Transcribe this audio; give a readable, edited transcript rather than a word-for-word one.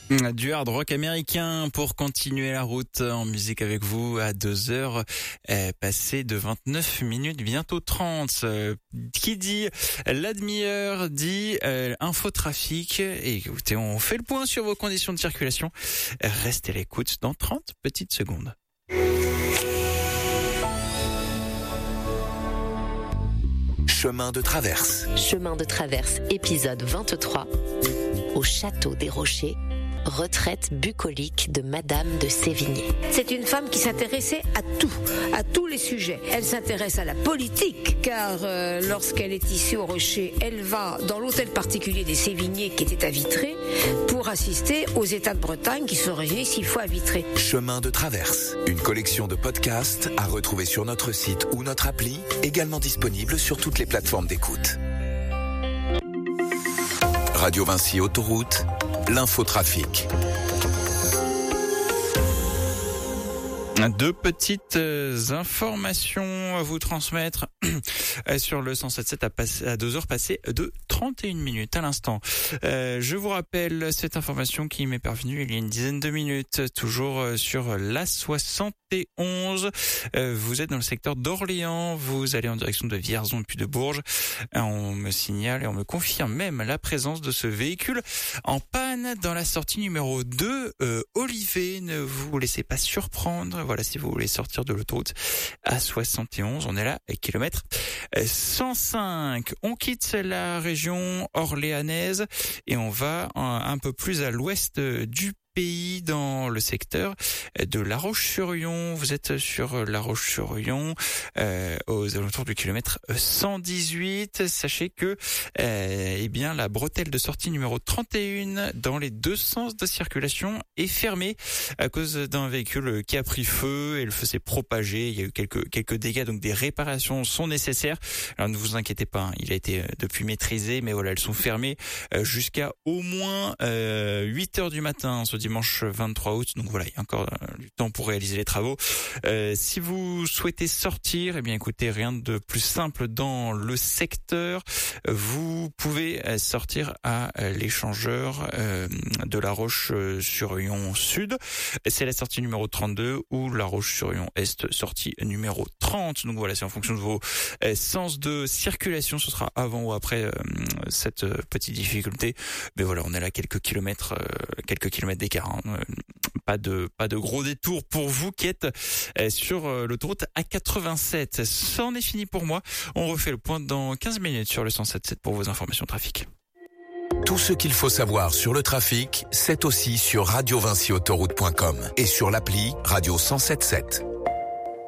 Du hard rock américain pour continuer la route en musique avec vous à 2h passées de 29 minutes, bientôt 30. Qui dit la demi-heure dit infotrafic. Et écoutez, on fait le point sur vos conditions de circulation. Restez à l'écoute dans 30 petites secondes. Chemin de traverse. Chemin de traverse, épisode 23. Au château des Rochers, retraite bucolique de Madame de Sévigné. C'est une femme qui s'intéressait à tous les sujets. Elle s'intéresse à la politique, car lorsqu'elle est ici au Rocher, elle va dans l'hôtel particulier des Sévigné qui était à Vitré pour assister aux États de Bretagne qui sont réunis 6 fois à Vitré. Chemin de traverse, une collection de podcasts à retrouver sur notre site ou notre appli, également disponible sur toutes les plateformes d'écoute. Radio Vinci Autoroute, l'infotrafic. Deux petites informations à vous transmettre sur le 107.7 à 2h passées de 31 minutes à l'instant. Je vous rappelle cette information qui m'est parvenue il y a une dizaine de minutes, toujours sur la 71. Vous êtes dans le secteur d'Orléans, vous allez en direction de Vierzon et puis de Bourges. On me signale et on me confirme même la présence de ce véhicule en panne dans la sortie numéro 2 Olivet. Ne vous laissez pas surprendre. Voilà, si vous voulez sortir de l'autoroute A71, on est là, kilomètre 105. On quitte la région orléanaise et on va un peu plus à l'ouest du pays, dans le secteur de La Roche-sur-Yon. Vous êtes sur La Roche-sur-Yon, aux alentours du kilomètre 118. Sachez que, la bretelle de sortie numéro 31 dans les deux sens de circulation est fermée à cause d'un véhicule qui a pris feu et le feu s'est propagé. Il y a eu quelques dégâts, donc des réparations sont nécessaires. Alors ne vous inquiétez pas, il a été depuis maîtrisé, mais voilà, elles sont fermées jusqu'à au moins 8h du matin ce dimanche 23 août, donc voilà, il y a encore du temps pour réaliser les travaux. Si vous souhaitez sortir, écoutez, rien de plus simple dans le secteur. Vous pouvez sortir à l'échangeur de La Roche-sur-Yon Sud. C'est la sortie numéro 32 ou La Roche-sur-Yon Est, sortie numéro 30. Donc voilà, c'est en fonction de vos sens de circulation. Ce sera avant ou après cette petite difficulté. Mais voilà, on est là quelques kilomètres d'écart. Pas de gros détours pour vous qui êtes sur l'autoroute A87. C'en est fini pour moi. On refait le point dans 15 minutes sur le 107.7 pour vos informations trafic. Tout ce qu'il faut savoir sur le trafic, c'est aussi sur radiovinciautoroute.com et sur l'appli Radio 107.7.